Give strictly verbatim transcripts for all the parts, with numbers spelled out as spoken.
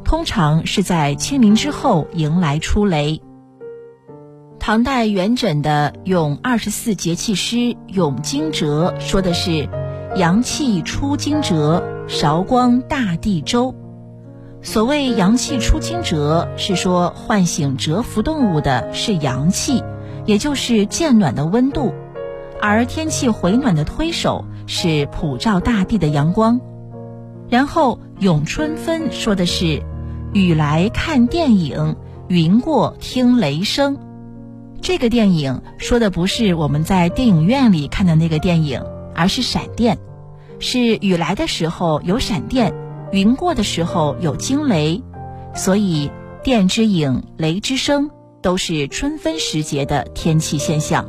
通常是在清明之后迎来初雷。唐代元稹的《咏二十四节气诗·咏惊蛰》说的是阳气出惊蛰，韶光大地周。所谓阳气出惊蛰，是说唤醒蛰伏动物的是阳气，也就是渐暖的温度，而天气回暖的推手是普照大地的阳光。然后咏春分说的是雨来看电影，云过听雷声。这个电影说的不是我们在电影院里看的那个电影，而是闪电，是雨来的时候有闪电，云过的时候有惊雷，所以电之影、雷之声都是春分时节的天气现象。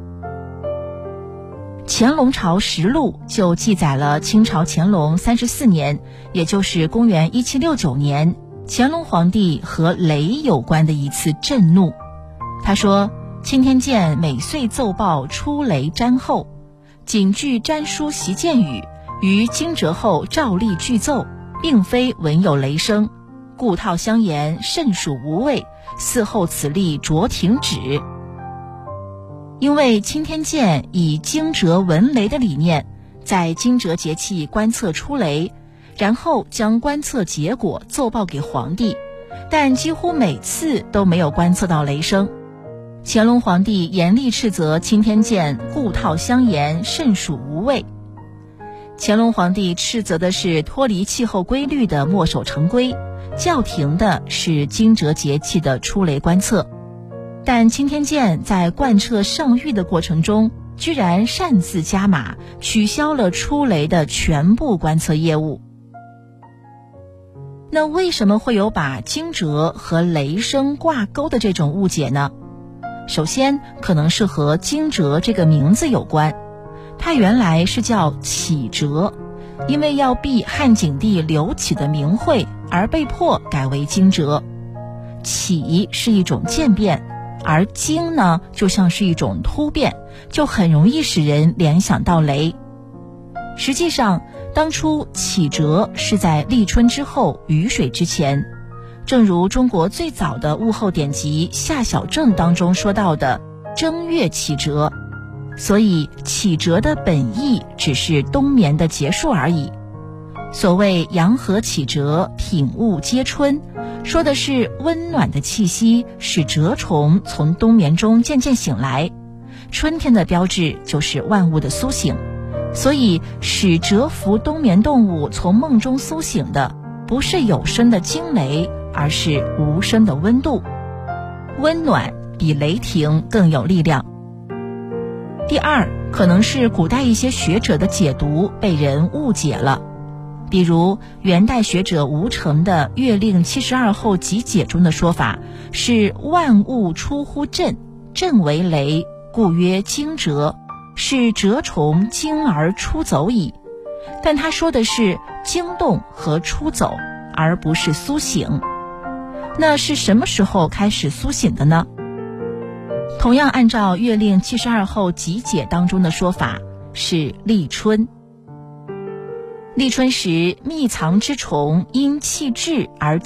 乾隆朝实录就记载了清朝乾隆三十四年，也就是公元一七六九年，乾隆皇帝和雷有关的一次震怒。他说，青天监每岁奏报出雷占后，仅据占书习见语，于惊蛰后照例具奏，并非闻有雷声，故套相言，甚属无谓，嗣后此例着停止。因为青天监以惊蛰闻雷的理念，在惊蛰节气观测出雷，然后将观测结果奏报给皇帝，但几乎每次都没有观测到雷声。乾隆皇帝严厉斥责青天监故套相言，甚属无谓。乾隆皇帝斥责的是脱离气候规律的墨守成规，叫停的是惊蛰节气的出雷观测。但青天监在贯彻圣谕的过程中，居然擅自加码，取消了出雷的全部观测业务。那为什么会有把惊蛰和雷声挂钩的这种误解呢？首先可能是和惊蛰这个名字有关，它原来是叫启蛰，因为要避汉景帝刘启的名讳而被迫改为惊蛰。启是一种渐变，而惊呢就像是一种突变，就很容易使人联想到雷。实际上当初启蛰是在立春之后雨水之前，正如中国最早的物候典籍《夏小正》当中说到的正月启蛰，所以启蛰的本意只是冬眠的结束而已。所谓阳和启蛰，品物皆春，说的是温暖的气息使蛰虫从冬眠中渐渐醒来，春天的标志就是万物的苏醒，所以使蛰伏冬眠动物从梦中苏醒的不是有声的惊雷，而是无声的温度。温暖比雷霆更有力量。第二，可能是古代一些学者的解读被人误解了。比如元代学者吴承的《月令七十二候集解》中的说法是万物出乎震，震为雷，故曰惊蛰，是蛰虫惊而出走矣。但他说的是惊动和出走，而不是苏醒。那是什么时候开始苏醒的呢？同样按照《月令七十二候集解》当中的说法，是立春。立春时，密藏之虫因气滞而